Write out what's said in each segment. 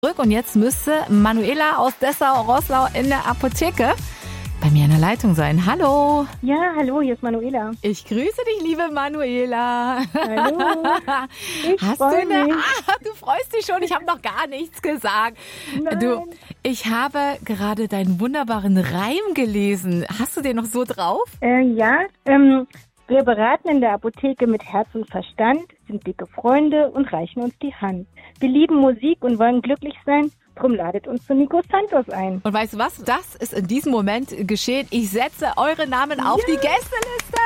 Und jetzt müsste Manuela aus Dessau-Roßlau in der Apotheke bei mir in der Leitung sein. Hallo. Ja, hallo, hier ist Manuela. Ich grüße dich, liebe Manuela. Hallo. Ich freue mich. Du freust dich schon, ich habe noch gar nichts gesagt. Nein. Du, ich habe gerade deinen wunderbaren Reim gelesen. Hast du den noch so drauf? Wir beraten in der Apotheke mit Herz und Verstand, sind dicke Freunde und reichen uns die Hand. Wir lieben Musik und wollen glücklich sein, drum ladet uns zu Nico Santos ein. Und weißt du was? Das ist in diesem Moment geschehen. Ich setze eure Namen auf die Gästeliste.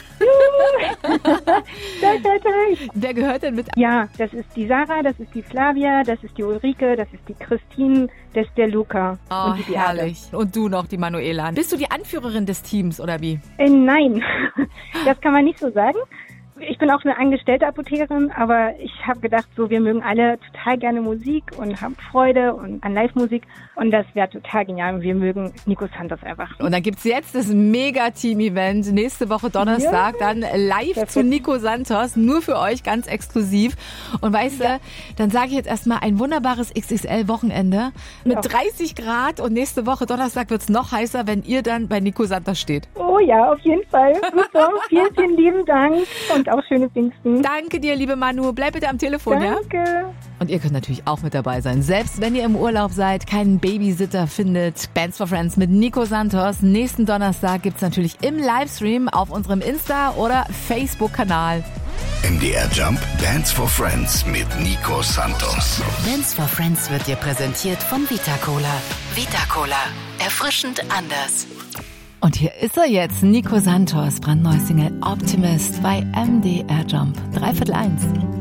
Wer gehört denn mit? Ja, das ist die Sarah, das ist die Flavia, das ist die Ulrike, das ist die Christine, das ist der Luca. Oh, und die herrlich. Und du noch, die Manuela. Bist du die Anführerin des Teams oder wie? Nein, das kann man nicht so sagen. Ich bin auch eine angestellte Apothekerin, aber ich habe gedacht, so wir mögen alle total gerne Musik und haben Freude an Live-Musik und das wäre total genial und wir mögen Nico Santos einfach. Und dann gibt's jetzt das Mega-Team-Event nächste Woche Donnerstag, dann live zu Nico Santos, nur für euch, ganz exklusiv. Und weißt du, dann sage ich jetzt erstmal ein wunderbares XXL-Wochenende mit 30 Grad und nächste Woche Donnerstag wird's noch heißer, wenn ihr dann bei Nico Santos steht. Oh ja, auf jeden Fall. Super, vielen, vielen lieben Dank und auch schöne Pfingsten. Danke dir, liebe Manu. Bleib bitte am Telefon, Danke. Ja? Und ihr könnt natürlich auch mit dabei sein. Selbst wenn ihr im Urlaub seid, keinen Babysitter findet. Bands for Friends mit Nico Santos. Nächsten Donnerstag gibt's natürlich im Livestream auf unserem Insta- oder Facebook-Kanal. MDR Jump Bands for Friends mit Nico Santos. Bands for Friends wird dir präsentiert von Vita Cola. Vita Cola. Erfrischend anders. Und hier ist er jetzt, Nico Santos, brandneue Single Optimist bei MDR Jump. 1:15.